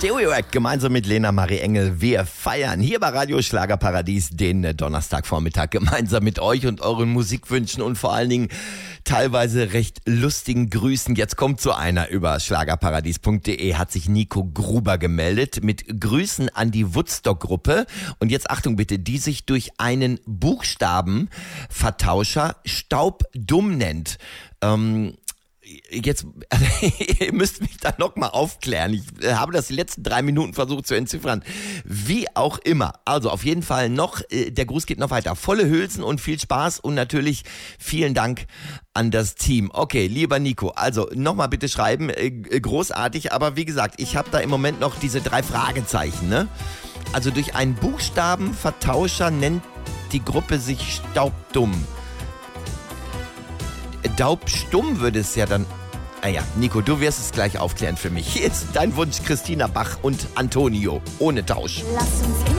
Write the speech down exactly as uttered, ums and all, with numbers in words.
Stereoact gemeinsam mit Lena Marie Engel. Wir feiern hier bei Radio Schlagerparadies den Donnerstagvormittag gemeinsam mit euch und euren Musikwünschen und vor allen Dingen teilweise recht lustigen Grüßen. Jetzt kommt so einer über schlagerparadies punkt de, hat sich Nico Gruber gemeldet mit Grüßen an die Woodstock-Gruppe. Und jetzt Achtung bitte, die sich durch einen Buchstabenvertauscher Staubdumm nennt. Ähm... Jetzt, ihr müsst mich da noch mal aufklären. Ich habe das die letzten drei Minuten versucht zu entziffern. Wie auch immer. Also auf jeden Fall noch, der Gruß geht noch weiter. Volle Hülsen und viel Spaß und natürlich vielen Dank an das Team. Okay, lieber Nico, also nochmal bitte schreiben. Großartig, aber wie gesagt, ich habe da im Moment noch diese drei Fragezeichen. Ne? Also durch einen Buchstabenvertauscher nennt die Gruppe sich Staubdumm. Daubstumm würde es ja dann... Ah ja, Nico, du wirst es gleich aufklären für mich. Hier ist dein Wunsch, Christina Bach und Antonio. Ohne Tausch. Lass uns